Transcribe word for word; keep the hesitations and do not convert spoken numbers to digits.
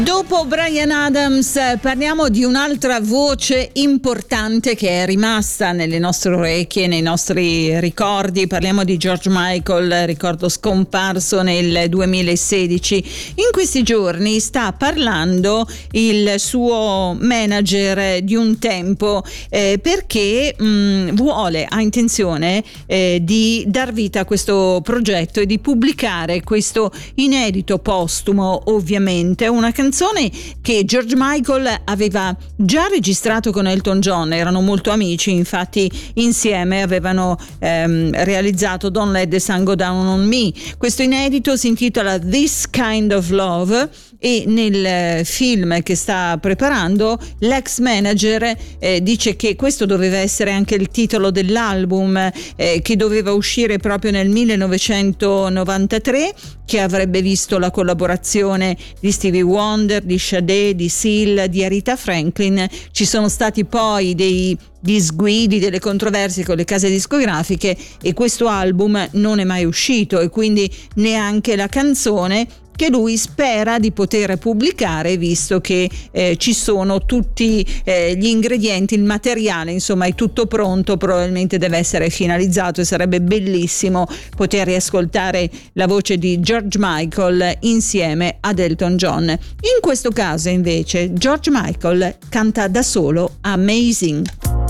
Dopo Bryan Adams parliamo di un'altra voce importante che è rimasta nelle nostre orecchie, nei nostri ricordi. Parliamo di George Michael, ricordo scomparso nel duemilasedici. In questi giorni sta parlando il suo manager di un tempo eh, perché mh, vuole, ha intenzione eh, di dar vita a questo progetto e di pubblicare questo inedito postumo, ovviamente, una canzone che George Michael aveva già registrato con Elton John. Erano molto amici, infatti insieme avevano ehm, realizzato Don't Let the Sun Go Down on Me. Questo inedito si intitola This Kind of Love e nel film che sta preparando l'ex manager eh, dice che questo doveva essere anche il titolo dell'album eh, che doveva uscire proprio nel millenovecentonovantatré, che avrebbe visto la collaborazione di Stevie Wonder, di Sade, di Seal, di Aretha Franklin. Ci sono stati poi dei disguidi, delle controversie con le case discografiche e questo album non è mai uscito, e quindi neanche la canzone che lui spera di poter pubblicare, visto che eh, ci sono tutti eh, gli ingredienti, il materiale, insomma è tutto pronto, probabilmente deve essere finalizzato e sarebbe bellissimo poter riascoltare la voce di George Michael insieme ad Elton John. In questo caso invece George Michael canta da solo Amazing.